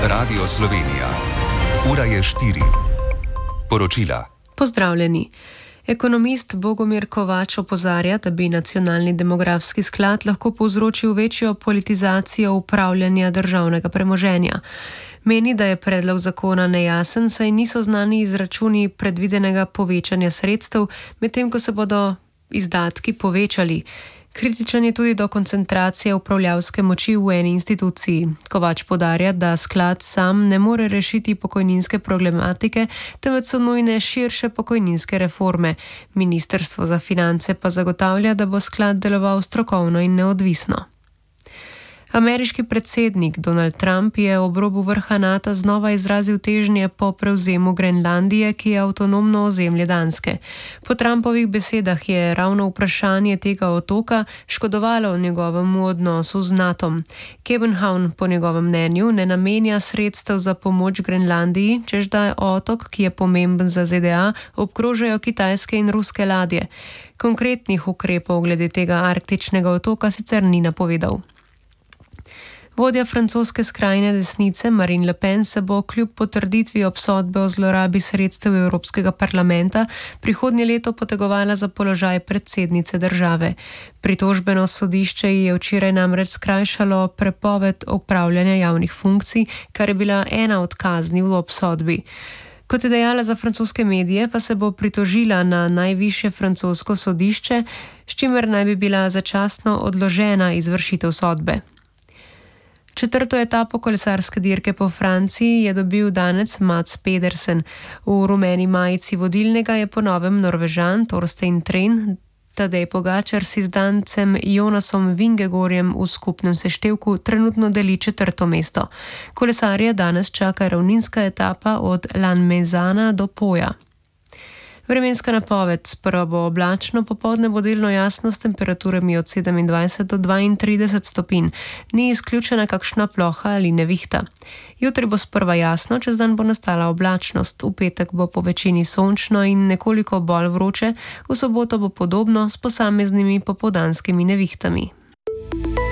Radio Slovenija. Ura je 4. Poročila. Pozdravljeni. Ekonomist Bogomir Kovač opozarja, da bi nacionalni demografski sklad lahko povzročil večjo politizacijo upravljanja državnega premoženja. Meni, da je predlog zakona nejasen, saj niso znani izračuni predvidenega povečanja sredstev, medtem ko se bodo izdatki povečali. Kritičen je tudi do koncentracije upravljavske moči v eni instituciji. Kovač poudarja, da sklad sam ne more rešiti pokojninske problematike, temveč so nujne širše pokojninske reforme. Ministrstvo za finance pa zagotavlja, da bo sklad deloval strokovno in neodvisno. Ameriški predsednik Donald Trump je ob robu vrha NATO znova izrazil težnje po prevzemu Grenlandije, ki je avtonomno ozemlje Danske. Po Trumpovih besedah je ravno vprašanje tega otoka škodovalo njegovemu odnosu z NATO-om. Kebenhavn po njegovem mnenju ne namenja sredstev za pomoč Grenlandiji, čež da je otok, ki je pomemben za ZDA, obkrožajo kitajske in ruske ladje. Konkretnih ukrepov glede tega arktičnega otoka sicer ni napovedal. Vodja francoske skrajne desnice Marine Le Pen se bo kljub potrditvi obsodbe o zlorabi sredstev Evropskega parlamenta prihodnje leto potegovala za položaj predsednice države. Pritožbeno sodišče ji je včeraj namreč skrajšalo prepoved opravljanja javnih funkcij, kar je bila ena od kazni v obsodbi. Kot je dejala za francoske medije, pa se bo pritožila na najvišje francosko sodišče, s čimer naj bi bila začasno odložena izvršitev sodbe. Četrto etapo kolesarske dirke po Franciji je dobil danec Mats Pedersen. V rumeni majici vodilnega je po novem Norvežan Torstein Tren, Tadej Pogačar si z dancem Jonasom Vingegorjem v skupnem seštevku trenutno deli četrto mesto. Kolesarje danes čaka ravninska etapa od Lannemezana do Poja. Vremenska napoved: sprva bo oblačno, popoldne bo delno jasno s temperaturami od 27 do 32 stopinj. Ni izključena kakšna ploha ali nevihta. Jutri bo sprva jasno, čez dan bo nastala oblačnost. V petek bo po večini sončno in nekoliko bolj vroče, v soboto bo podobno s posameznimi popoldanskimi nevihtami.